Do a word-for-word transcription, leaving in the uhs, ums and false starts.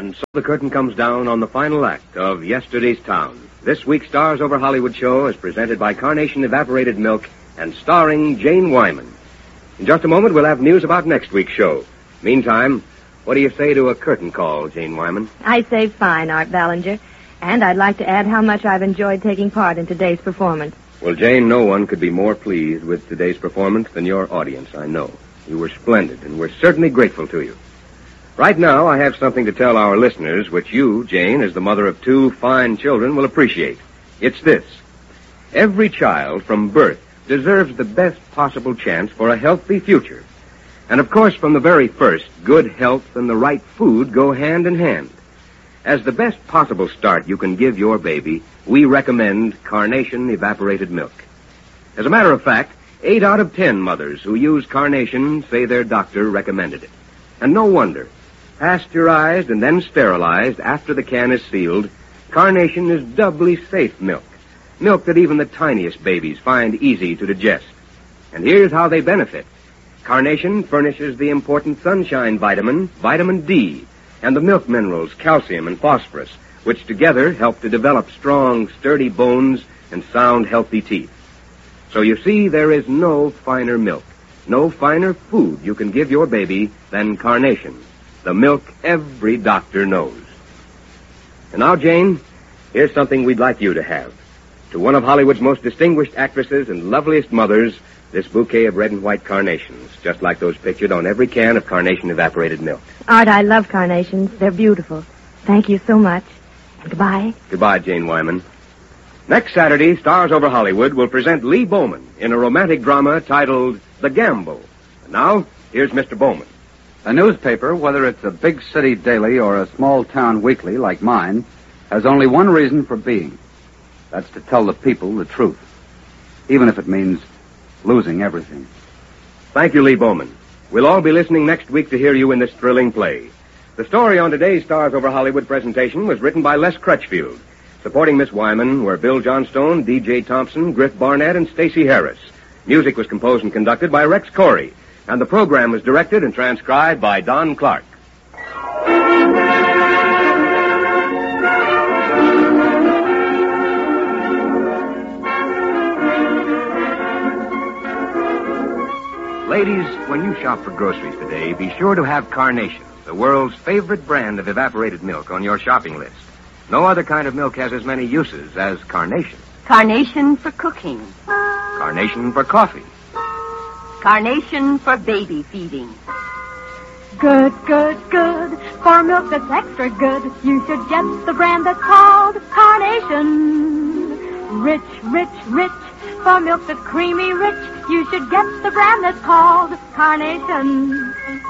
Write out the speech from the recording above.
And so the curtain comes down on the final act of Yesterday's Town. This week's Stars Over Hollywood show is presented by Carnation Evaporated Milk and starring Jane Wyman. In just a moment, we'll have news about next week's show. Meantime, what do you say to a curtain call, Jane Wyman? I say fine, Art Ballinger. And I'd like to add how much I've enjoyed taking part in today's performance. Well, Jane, no one could be more pleased with today's performance than your audience, I know. You were splendid, and we're certainly grateful to you. Right now, I have something to tell our listeners, which you, Jane, as the mother of two fine children, will appreciate. It's this. Every child from birth deserves the best possible chance for a healthy future. And of course, from the very first, good health and the right food go hand in hand. As the best possible start you can give your baby, we recommend Carnation Evaporated Milk. As a matter of fact, eight out of ten mothers who use Carnation say their doctor recommended it. And no wonder. Pasteurized and then sterilized after the can is sealed, Carnation is doubly safe milk. Milk that even the tiniest babies find easy to digest. And here's how they benefit. Carnation furnishes the important sunshine vitamin, vitamin D, and the milk minerals, calcium and phosphorus, which together help to develop strong, sturdy bones and sound, healthy teeth. So you see, there is no finer milk, no finer food you can give your baby than Carnation, the milk every doctor knows. And now, Jane, here's something we'd like you to have. To one of Hollywood's most distinguished actresses and loveliest mothers, this bouquet of red and white carnations, just like those pictured on every can of Carnation Evaporated Milk. Art, I love carnations. They're beautiful. Thank you so much. And goodbye. Goodbye, Jane Wyman. Next Saturday, Stars Over Hollywood will present Lee Bowman in a romantic drama titled The Gamble. And now, here's Mister Bowman. A newspaper, whether it's a big city daily or a small town weekly like mine, has only one reason for being. That's to tell the people the truth, even if it means losing everything. Thank you, Lee Bowman. We'll all be listening next week to hear you in this thrilling play. The story on today's Stars Over Hollywood presentation was written by Les Crutchfield. Supporting Miss Wyman were Bill Johnstone, D J Thompson, Griff Barnett, and Stacey Harris. Music was composed and conducted by Rex Corey. And the program was directed and transcribed by Don Clark. Ladies, when you shop for groceries today, be sure to have Carnation, the world's favorite brand of evaporated milk, on your shopping list. No other kind of milk has as many uses as Carnation. Carnation for cooking. Carnation for coffee. Carnation for baby feeding. Good, good, good. For milk that's extra good, you should get the brand that's called Carnation. Rich, rich, rich. For milk that's creamy rich, you should get the brand that's called Carnation.